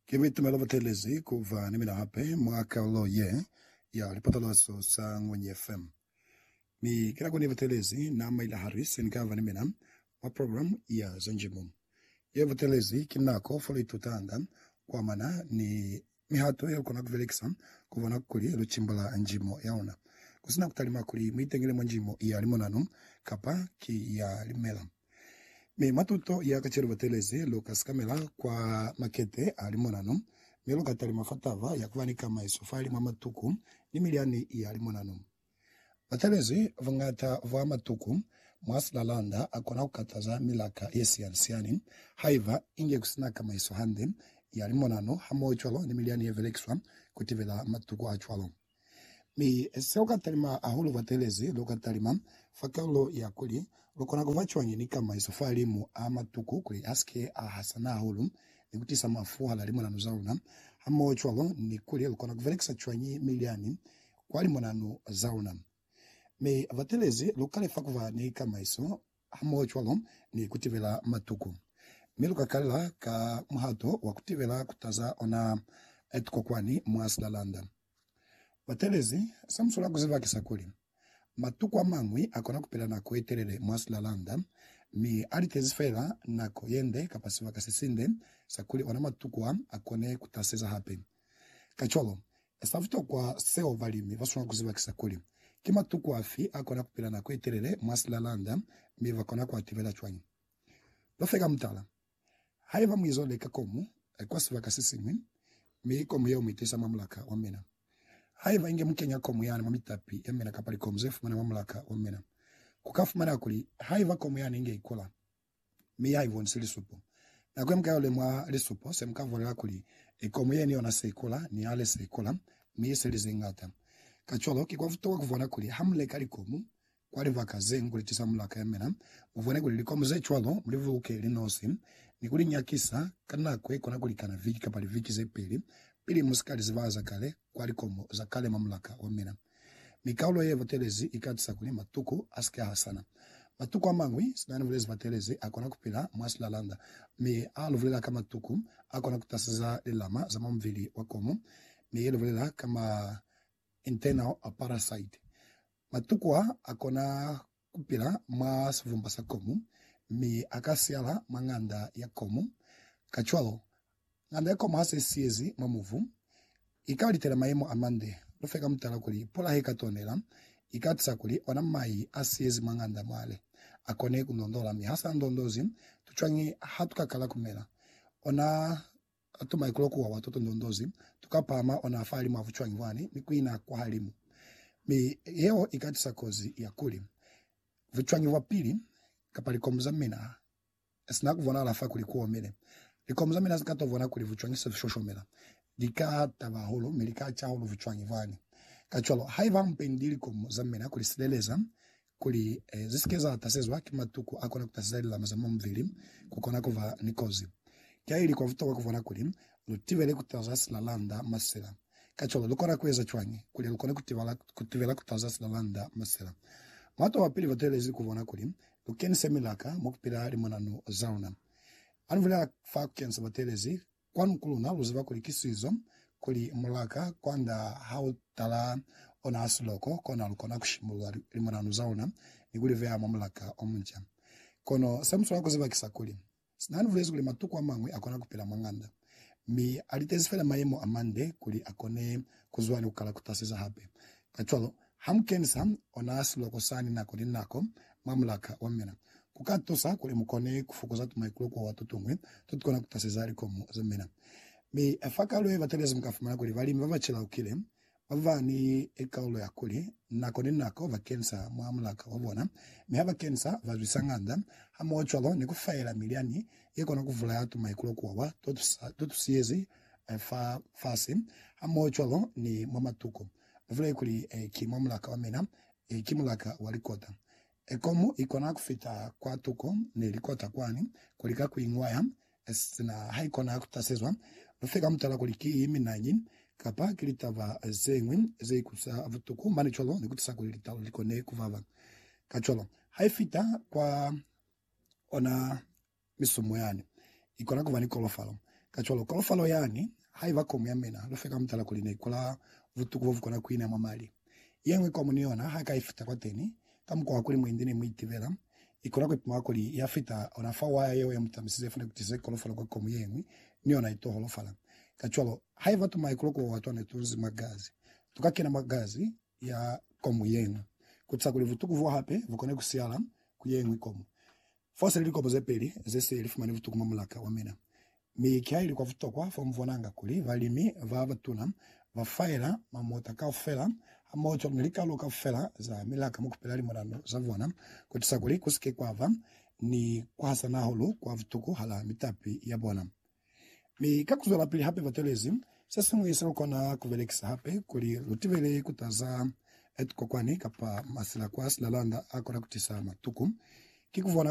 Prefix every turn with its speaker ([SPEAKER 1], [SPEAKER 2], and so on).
[SPEAKER 1] Kivitu melovotelezi kuva nimina hape mwaka ulo ye ya lipotoloso sa Ngwenye FM. Mi kila kuni votelezi na maila Harris nikava nimina wa program ya Zanjimu. Ye votelezi kinako foli tutanga kwa mana ni mihato ya kuna kuvelikisa kuvana kuli luchimbala njimo yaona. Kusina kutalima kuli mwitengile mwanjimo ya limonanu kapa ki ya limela. Me matuto ya kachero votelezi Lucas Kamela kwa makete alimonano melo katali mafatava ya kuvanika maisofali mamatuku ni miliani ya alimonano votelezi vangata vwa matuku Mwasalalanda akona kukataza milaka yesiansiani haiva inge kusinaka maisohande ya alimonano hamo chwalo ni miliani yevelexwa kutivela matuku achwalo mi seuka talima ahulu vatelezi loka talima fakalo ya kuli lokona kuvachwanyi ni kama isofali mu amatuku kuli aske ahasana ahulu ni kutisa mafuha la limonanu zauna hamo chwalo ni kuli lokona kuveleksa chwanyi miliani kwa limonanu zauna mi vatelezi lokale fakuva ni kama iso hamo chwalo ni kutivela matuku mi loka kalila ka muhato wa kutivela kutaza ona etukokwani Mwasalalanda vatelezi samsula kuziva kisakuli matuku amangwi akona kupela na kueterere Mwasalalanda mi alitezifela na koyende kapasiwa kasisinde sakuli wana matuku akone kutaseza hape kacholo estafito kwa seo valimi vasuna kuziva kisakuli kima tuku afi akona kupela na kueterere Mwasalalanda mi vakona kwa ativela chwanyi lofega mtala haiva mwizole kakomu kwa siva kasisimi mi komu yeo mitisa mamlaka wamena haiva inge mkenya komu yani mamitapi yamena kapali komzefu mana mamlaka wamena kukafu mana kuli haiva komu yani inge ikola mi haivo nsili supo na kwe mkaya ole mwa lisupo se mkavu wale kuli komu yeni ona seikola ni ale seikola mi yeseli zingata kacholo kikwa futoka kufwana kuli hamle kali komu kwa riva kazengu litisa mamlaka yamena mvwane kuli likomu ze chwalo mlivu uke linosi ni kuli nyakisa kana kwe kona kuli kana viki kapali viki ze pili musikali zivaza kale kwa likomo za kale mamlaka wamena mikaulo ye votelezi ikatisa kuni matuku aske hasana matuku amangwi sinani vulezi votelezi akona kupila Mwasalalanda mi aluvulela kama tuku akona kutasiza lilama za mamvili wakomo mi yeluvulela kama internal parasite matuku akona kupila Mwasvumbasa komu mi akasiala manganda ya komu kachwalo nganda ya komu hasa siezi mamuvu ikawali tela maemo amande lofeka mtala kuli pola heka tonela ikatisa kuli ona mai asiezi manganda mwale akone kunondola mi hasa ndondozi tuchwangi hatukakala kumela ona atuma ikuloku wa watoto ndondozi tukapama ona afali mwavuchwangi wani mikuina kwa halimu mi yeo ikatisa kozi ya kuli vuchwangi wapili kapali komuzamina esina kuvona lafa kuli kuwa mele likomuzamina zikato vona kuli vuchwangi se shoshomela dika tava holo melika cha holo vuchwangi vani kacholo haiva mpendili komuzamina kuli sileleza kuli zisikeza atasezwa kimatuku akona kutasezali la mazama mvili kukona kuva nikozi kia hili kwa vutoka kuvona kuli lutivele kutazasi la landa masela kacholo lukona kuweza chwangi kuli lukona kutivela kutazasi la landa masela mato wapili votelezi kuvona kuli lukeni semilaka mokupila limonanu zauna anuvila fakensa votelezi kwanu kuluna luziva kuli kisizo kuli mulaka kwanda hautala ona asiloko kona lukona kushimula limonanu zauna nikuli vea mamulaka omunja kono samswa kuziva kisakuli sinani vulezi kuli matuku amangwi akona kupila mwanganda mi alitezifela maemo amande kuli akone kuzuani ukala kutasiza hape kachwalo hamkensa ona asiloko sani nako ni nako mamulaka wamena kukatosa kuli mukone kufukuza tumaikulo kwa watutungwe tutukona kutasezari komu zamena mi afakalo eva telezi mkafumana kuli vali mvavachela ukile wavani ekaulo ya kuli nako ni nako vakensa mamulaka wabona mi hava kensa vazwisanganda hama ochwalo ni kufaila miliani yekona kuvula ya tumaikulo kwa wa tutusiezi fasi hama ochwalo ni mamatuko vile kuli kimamulaka wamena kimulaka walikota ekomu ikona kufita kwa tuko ni likota kwani kulika kuingwaya na haikona kutasezwa lufika mtala kuliki imi nanyi kapa kilitava zengwin zeikusa vutuku mani cholo ni kutisa kulitalo likone kuvava kacholo haifita kwa ona misumu yani ikona kuvani kolofalo kacholo kolofalo yani haiva komu ya mena lofeka mtala kuline kula vutuku vovu kona kuina mamali yenwe komuniona haka ifita kwa teni kamu kwa kuli mwindine mwitivela ikona kwa ipima kuli ya fita onafa waya yewe ya mtamisize fune kutise kolofalo kwa komu yenwe niona ito holofala kacholo haiva tumaikulo kwa watu anetuzi magazi tukakina magazi ya komu yenwe kutsa kuli vutuku vo hape vukone kusiala kuyenwe komu fosa liliko bozepeli zese ilifumani vutuku mamulaka wamena mikia ilikuwa vutokwa fo mvonanga kuli valimi vava tuna vafaila mamota ka ofela amocho nilika loka ofela za milaka mukupela limorano zavona kutisa kuli kusike kwava ni kwasa na holo kwa vutuku hala mitapi ya bona mi kakuzola pili hape vatelezi sasa mwisa ukona kuvelekisa hape kuli lutivele kutaza etuko kwani kapa masila kwa silalanda akona kutisa matuku kikuvona